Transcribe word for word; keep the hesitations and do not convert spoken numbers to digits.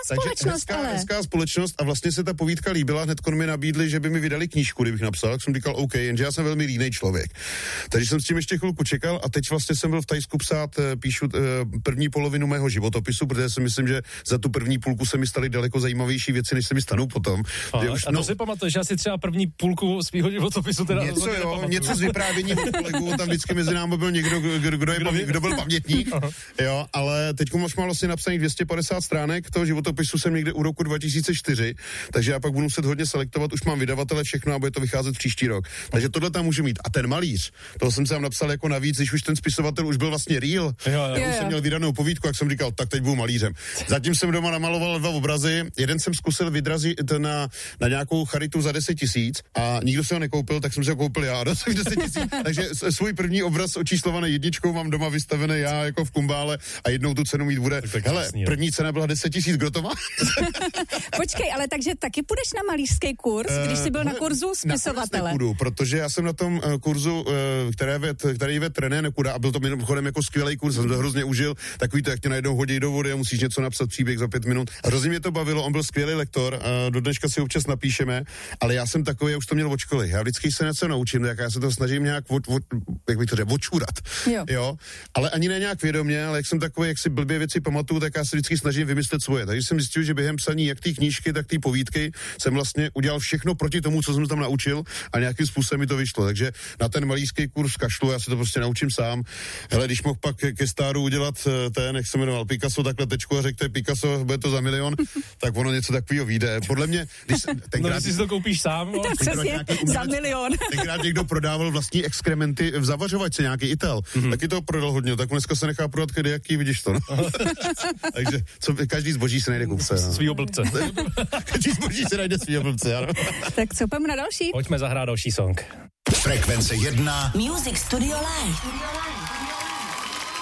společnost, hezká, ale. hezká společnost a vlastně se ta povídka líbila, hned mi nabídli, že by mi vydali knížku, kdybych napsal, tak jsem říkal OK, jenže já jsem velmi línej člověk. Takže jsem s tím ještě chvilku čekal a teď vlastně jsem byl v Thajsku psát, píšu první polovinu mého životopisu, protože si myslím, že za tu první půlku se mi staly daleko zajímavější věci, než se mi stanou potom. A, už, a to no, si pamatuješ, že asi třeba první půlku svýho životopisu teda něco, jo, něco z vyprávění od kolegů, tam vždycky mezi námi byl někdo, kdo, kdo, je, kdo, kdo byl pamětník, jo, ale teď už mám vlastně napsaných dvě stě padesát stránek, toho životopisu jsem někde u roku dva tisíce čtyři, takže já pak budu muset hodně selektovat, už mám vydavatele všechno a bude to vycházet příští rok. Takže tohle tam můžu mít. A ten malíř, toho jsem se tam napsal jako navíc, když už ten spisovatel už byl vlastně real, jo, jo. já už jsem měl vydanou povídku, jak jsem říkal, tak teď budu malířem. Zatím jsem doma namaloval dva obrazy, jeden jsem zkusil vydrazit na, na nějakou charitu za deset tisíc a nikdo se ho nekoupil, tak jsem si ho koupil já a dostal deset tisíc. Takže svůj první obraz očíslovaný jedničkou mám doma vystavený já jako v kumbále a jednou tu cenu mít bude. Tak hele, jasný, první cena byla deset tisíc, kdo to má? Počkej, ale takže taky půjdeš na malířský kurz, když jsi byl na kurzu spisovatele? Nepůjdu, protože já jsem na tom uh, kurzu, uh, které ved, který ved René Nekuda a byl to mimochodem jako skvělý kurz, jsem to hrozně užil, takový to, jak tě najednou hodí do vody a musíš něco napsat příběh za pět minut. A hrozně mě to bavilo, on byl skvělý lektor, uh, do dneška si občas napíšeme, ale já jsem takový, já už to měl od školy. Já vždycky se něco naučím, jak já se to snažím nějak od, od, jak bych to řekl, odčurat. Jo. jo. Ale ani ne nějak vědomě, ale jak jsem takový, jak si blbě věci pamatuju, tak já se vždycky snažím vymyslet svoje. Takže jsem zjistil, že během psaní jak té knížky, tak té povídky jsem vlastně udělal všechno proti tomu, co jsem tam naučil a nějakým způsobem mi to vyšlo. Takže na ten malířský kurz kašlu, já se to prostě naučím sám. Hele, když mohl pak ke, ke stáru udělat ten, jak se jmenoval, Picasso, takhle tečku a řekl, to je Picasso, bude to za milion, tak ono něco takového vyjde. Podle mě, když tenkrát, no, když si to koupíš sám, no. Přesně, za milion. Tenkrát někdo prodával vlastní exkrementy v zavařovačce, nějaký Ital, mm-hmm. taky to prodal hodně, tak dneska se nechá prodat kde jaký, vidíš to, no. Takže co, každý zboží se najde kupce. No. Svýho blbce. Každý zboží se najde svýho blbce, ano. Tak co, pojďme na další? Pojďme zahrát další song. Frekvence jedna. Music Studio Live.